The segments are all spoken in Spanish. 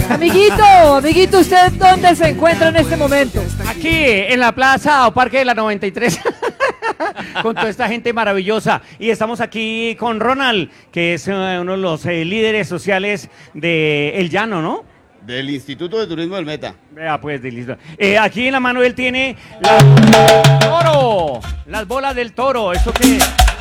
Amiguito, ¿usted dónde se encuentra en este momento? Aquí en la plaza o parque de la 93 con toda esta gente maravillosa y estamos aquí con Ronald, que es uno de los líderes sociales de El Llano, ¿no? Del Instituto de Turismo del Meta. Vea pues, listo. Aquí en la mano él tiene toro, las bolas del toro, ¿eso qué?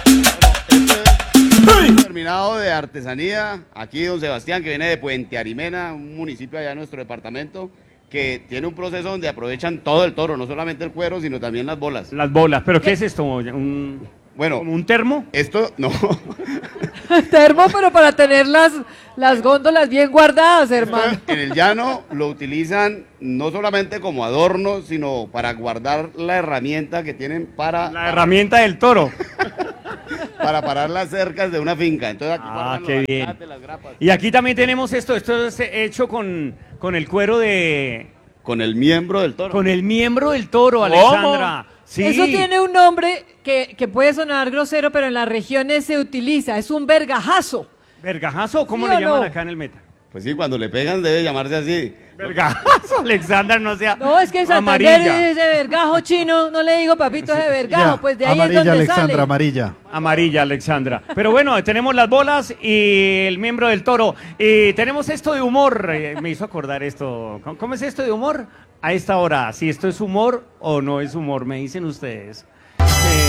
Terminado de artesanía, aquí don Sebastián, que viene de Puente Arimena, un municipio allá de nuestro departamento, que tiene un proceso donde aprovechan todo el toro, no solamente el cuero, sino también las bolas. Las bolas, ¿pero qué es esto? Bueno, ¿Como un termo? esto no. Termo, pero para tener las góndolas bien guardadas, hermano. En el llano lo utilizan no solamente como adorno, sino para guardar la herramienta que tienen La herramienta del toro. para parar las cercas de una finca. Entonces aquí guardan Qué los bien. alicates, las grapas. Y aquí también tenemos esto es hecho con el cuero de... Con el miembro del toro. Con el miembro del toro, Alexandra. Sí. Eso tiene un nombre que puede sonar grosero, pero en las regiones se utiliza. Es un vergajazo. ¿Vergajazo? ¿Cómo ¿Sí le o llaman no? acá en el Meta? Pues sí, cuando le pegan debe llamarse así. Vergajazo, Alexandra, no sea No, es que en Santander amarilla. es de vergajo chino. No le digo papito es de vergajo, pues de ahí amarilla, es donde Alexandra, sale. amarilla. Amarilla, Alexandra. Pero bueno, tenemos las bolas y el miembro del toro. Y tenemos esto de humor. Me hizo acordar esto. ¿Cómo es esto de humor? A esta hora, si esto es humor o no es humor, me dicen ustedes.